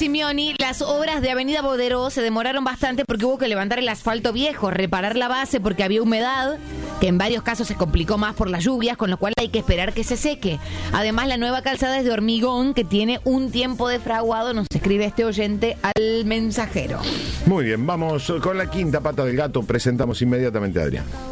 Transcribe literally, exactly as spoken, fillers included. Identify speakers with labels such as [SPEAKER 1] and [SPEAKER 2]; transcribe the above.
[SPEAKER 1] Simeoni, las obras de Avenida Boderó se demoraron bastante porque hubo que levantar el asfalto viejo, reparar la base porque había humedad, que en varios casos se complicó más por las lluvias, con lo cual hay que esperar que se seque. Además, la nueva calzada es de hormigón, que tiene un tiempo de fraguado, nos escribe este oyente al mensajero.
[SPEAKER 2] Muy bien, vamos con la quinta pata del gato. Presentamos inmediatamente a Adrián.